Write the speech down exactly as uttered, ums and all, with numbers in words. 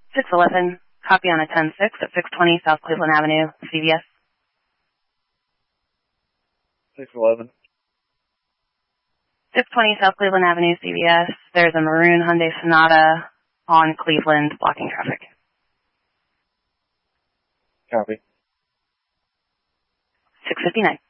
six eleven, copy on a ten six at six twenty South Cleveland Avenue, C V S. six eleven. six twenty South Cleveland Avenue, C V S. There's a maroon Hyundai Sonata on Cleveland blocking traffic. Copy. six fifty-nine.